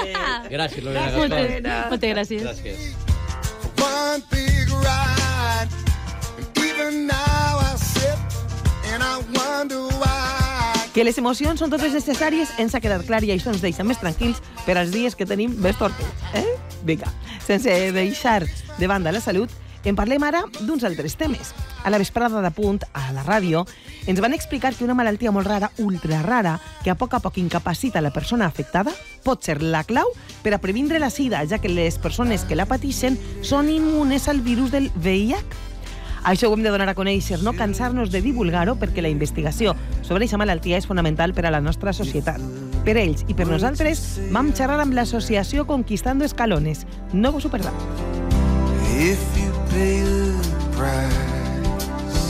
Gràcies, Lorena Gaspar. Moltes gràcies. Gràcies. One big ride, and even now I sit and I wonder why. Que les emocions són totes necessàries ens ha quedat clar i això ens deixa més tranquils per als dies que tenim més tortos. Vinga, sense deixar de banda la salut, en parlem ara d'uns altres temes. A la vesprada de Punt, a la ràdio, ens van explicar que una malaltia molt rara, ultra rara, que a poc incapacita la persona afectada, pot ser la clau per a previndre la sida, ja que les persones que la pateixen són immunes al virus del VIH. Això ho hem de donar a conèixer, no cansar-nos de divulgar-ho, perquè la investigació sobre aquesta malaltia és fonamental per a la nostra societat. Per ells i per nosaltres vam xerrar amb l'associació Conquistando Escalones. No vos ho perdeu. If you pay the price,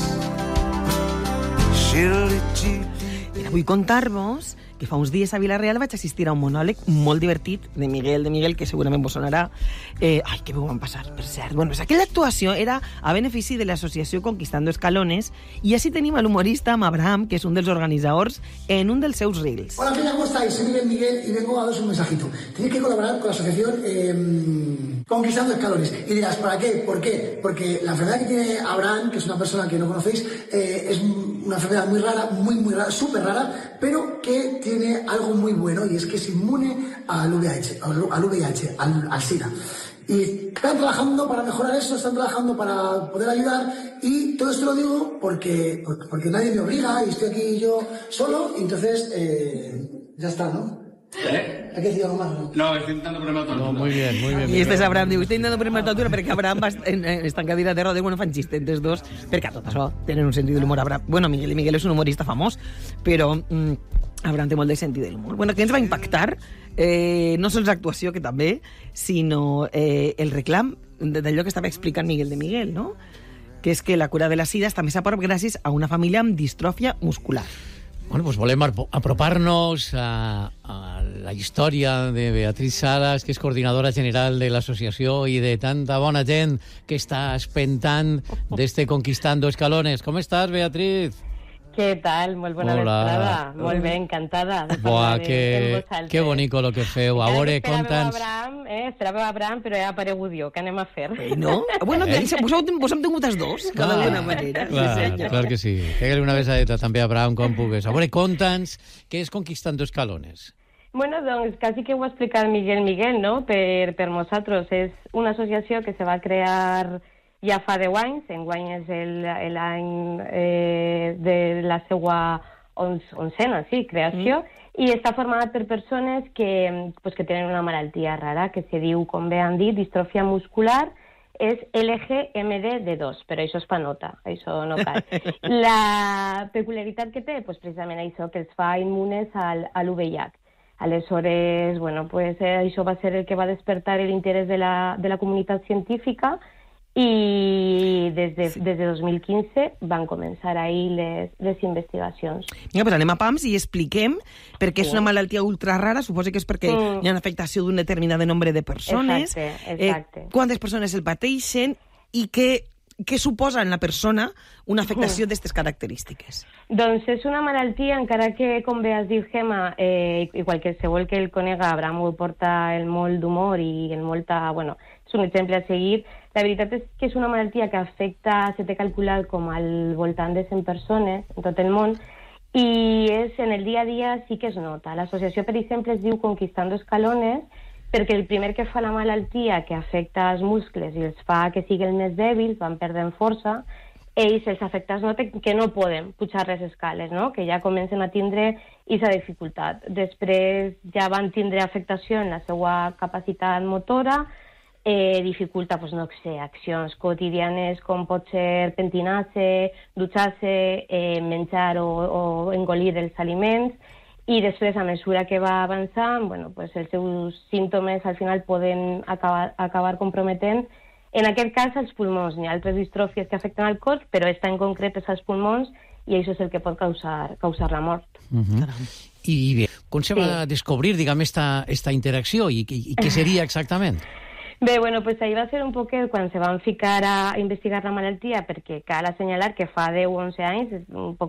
surely cheap. I vull contar-vos que fa uns dies a Vila-real vaig assistir a un monòleg molt divertit de Miguel, que segurament vos sonarà. Ai, que bé ho van passar, per cert. Bueno, pues aquella actuació era a benefici de l'associació Conquistando Escalones y así tenim a l'humorista Abraham, que és un dels organitzadors, en un dels seus reels. Hola, Peña, ¿cómo estáis? Soy Miguel y vengo a daros un mensajito. Tenéis que colaborar con la asociación Conquistando Escalones. Y dirás, ¿para qué? ¿Por qué? Porque la enfermedad que tiene Abraham, que es una persona que no conocéis, es una enfermedad muy rara, muy rara, súper rara, pero que tiene algo muy bueno y es que es inmune al VIH, al SIDA. Y están trabajando para mejorar eso, están trabajando para poder ayudar y todo esto lo digo porque nadie me obliga y estoy aquí yo solo y entonces ya está, ¿no? Hay que decir algo más, ¿no? No, estoy intentando ponerme a No, muy bien, muy bien. I este és Abraham, diu, estic intentant poner-me a l'altura perquè Abraham està en cadira de rodes, bueno, fan xistes entre els dos, perquè a tot això tenen un sentit de l'humor. Bueno, Miguel és un humorista famós, però Abraham té molt de sentit de l'humor. Bueno, què ens va impactar? No sols l'actuació, que també, sinó el reclam d'allò que estava explicant Miguel, no? Que és que la cura de la sida està més a prop gràcies a una família amb distròfia muscular. Bueno, pues volem apropar-nos a la història de Beatriz Salas, que és coordinadora general de l'associació i de tanta bona gent que està espentant d'este Conquistando Escalones. Com estàs, Beatriz? ¿Qué tal? Muy buena vesprada. Molt bé, encantada de Buah, parlar en vosaltres. que bonico lo que feu. A veure, conta'ns... Esperava Abraham, però he aparegut jo. Què anem a fer? No? Bueno, vos hem tingut els dos, d'alguna manera. Clar que sí. Pega-li una besadeta també a Abraham com pugues. A veure, conta'ns què és Conquistando Escalones. Bueno, doncs quasi que ho ha explicat Miguel, no? Per nosaltres. És una associació que se va crear ja fa 10 anys, enguany és l'any de la seva onzena, creació, i està formada per persones que tenen una malaltia rara, que se diu, com bé han dit, distròfia muscular, és LGMD2, però això és pa nota, això no cal. La peculiaritat que té, precisament això, que els fa immunes a l'VIH. Aleshores, això va ser el que va despertar l'interès de la comunitat científica i des de 2015 van començar ahir les investigacions. Vinga, però anem a pams i expliquem perquè és una malaltia ultra rara, suposo que és perquè hi ha afectació d'un determinat nombre de persones. Exacte. Quantes persones el pateixen i què suposa en la persona una afectació d'aquestes característiques? Doncs és una malaltia, encara que, com bé has dit, Gemma, i qualsevol que el conega, Abraham ho porta el molt d'humor i el molta... Bueno, és un exemple a seguir. La veritat és que és una malaltia que afecta, se té calculat com al voltant de 100 persones en tot el món, i en el dia a dia sí que es nota. L'associació, per exemple, es diu Conquistando Escalones, perquè el primer que fa la malaltia, que afecta els muscles i els fa que siguin més dèbils, van perdent força, ells, els afectats, noten que no poden pujar les escales, no? Que ja comencen a tindre aquesta dificultat. Després ja van tindre afectació en la seva capacitat motora, dificulta, no sé, accions quotidianes com pot ser pentinar-se, dutxar-se, menjar o engolir els aliments, i després, a mesura que va avançant, els seus símptomes al final poden acabar comprometent, en aquest cas, els pulmons. Hi ha altres distròfies que afecten al cos, però esta en concret és als pulmons, i això és el que pot causar la mort. I bé, com se va descobrir, diguem, esta interacció i què seria exactament? Bé, ahir va ser un poquet quan se van ficar a investigar la malaltia, perquè cal assenyalar que fa 10 o 11 anys, és un poc